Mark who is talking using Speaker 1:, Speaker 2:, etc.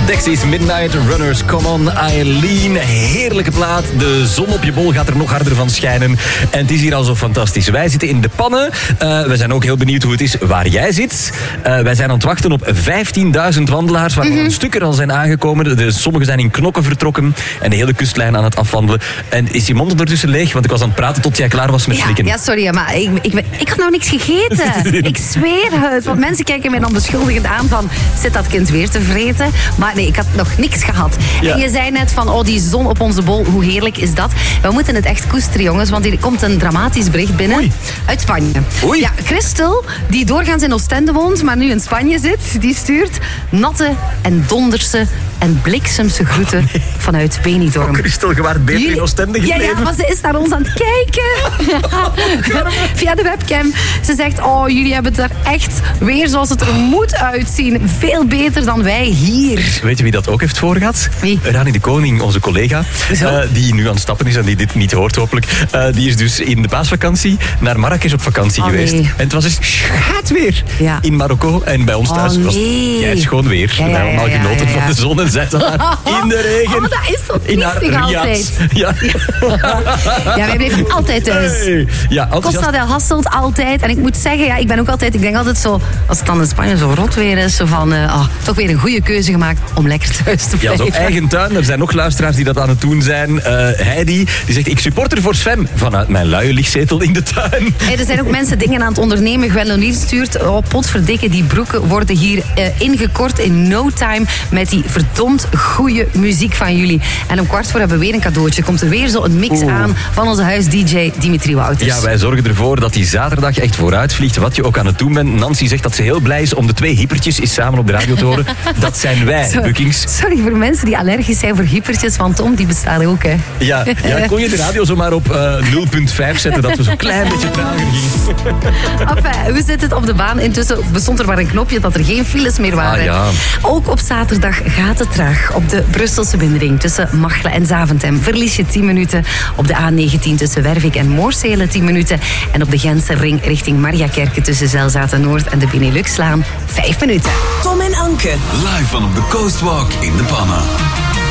Speaker 1: Dexys Midnight Runners, Come On Eileen. Heerlijke plaat. De zon op je bol gaat er nog harder van schijnen. En het is hier al zo fantastisch. Wij zitten in de pannen. We zijn ook heel benieuwd hoe het is waar jij zit. Wij zijn aan het wachten op 15.000 wandelaars, waar een stuk er al zijn aangekomen. Sommigen zijn in Knokken vertrokken en de hele kustlijn aan het afwandelen. En is je mond ondertussen leeg? Want ik was aan het praten tot jij klaar was met slikken.
Speaker 2: Ja, sorry, maar ik had nou niks gegeten. Ik zweer het. Want mensen kijken mij dan beschuldigend aan van, zit dat kind weer te vreten? Maar nee, ik had nog niks gehad. Ja. En je zei net van, die zon op onze bol, hoe heerlijk is dat? We moeten het echt koesteren, jongens, want hier komt een dramatisch bericht binnen uit Spanje.
Speaker 1: Oei.
Speaker 2: Ja, Christel, die doorgaans in Oostende woont, maar nu in Spanje zit, die stuurt natte en donderse en bliksemse groeten vanuit Benidorm.
Speaker 1: Christel, je waart beter in Oostende gebleven.
Speaker 2: Ja, maar ze is naar ons aan het kijken. Via de webcam. Ze zegt, jullie hebben het er echt weer zoals het er moet uitzien. Veel beter dan wij hier.
Speaker 1: Weet je wie dat ook heeft voorgehad?
Speaker 2: Wie?
Speaker 1: Rani de Koning, onze collega, die nu aan het stappen is en die dit niet hoort hopelijk. Die is dus in de paasvakantie naar Marrakesh op vakantie geweest.
Speaker 2: Nee.
Speaker 1: En het was dus schaatweer in Marokko. En bij ons thuis was het schoon weer. We hebben allemaal genoten van de zon en zij daar in de regen.
Speaker 2: Dat is zo triestig altijd.
Speaker 1: Ja,
Speaker 2: wij bleven altijd thuis.
Speaker 1: Hey. Ja,
Speaker 2: Costa del Hasselt altijd. En ik moet zeggen, ik denk altijd zo, als het dan in Spanje zo rot weer is, zo van, toch weer een goede keuze gemaakt om lekker thuis te blijven.
Speaker 1: Ja, zo eigen tuin. Er zijn nog luisteraars die dat aan het doen zijn. Heidi, die zegt, ik supporter voor Sven vanuit mijn luie lichtzetel in de tuin.
Speaker 2: Hey, er zijn ook mensen dingen aan het ondernemen. Gwendolyn stuurt, potverdikke, die broeken worden hier ingekort in no time met die verdomd goede muziek van jullie. En om 15:15 hebben we weer een cadeautje. Komt er weer zo een mix aan van onze huis-dj Dimitri Wouters.
Speaker 1: Ja, wij zorgen ervoor dat die zaterdag echt vooruit vliegt, wat je ook aan het doen bent. Nancy zegt dat ze heel blij is om de 2 hypertjes eens samen op de radio te horen. Dat zijn wij, Bookings.
Speaker 2: Sorry voor mensen die allergisch zijn voor hypertjes, want Tom, die bestaan ook, hè.
Speaker 1: Ja, kon je de radio zomaar op 0.5 zetten, dat we zo'n klein beetje trager gingen.
Speaker 2: Enfin, hoe zit het op de baan? Intussen bestond er maar een knopje dat er geen files meer waren.
Speaker 1: Ja.
Speaker 2: Ook op zaterdag gaat het traag. Op de Brusselse binnenring tussen Machelen en Zaventem verlies je 10 minuten. Op de A19 tussen Wervik en Moorsele 10 minuten. En op de Gentse ring richting Mariakerke tussen Zelzaten Noord en de Beneluxlaan 5 minuten.
Speaker 3: Tom en Anke.
Speaker 4: Live van op de Coastwalk in de Pannen.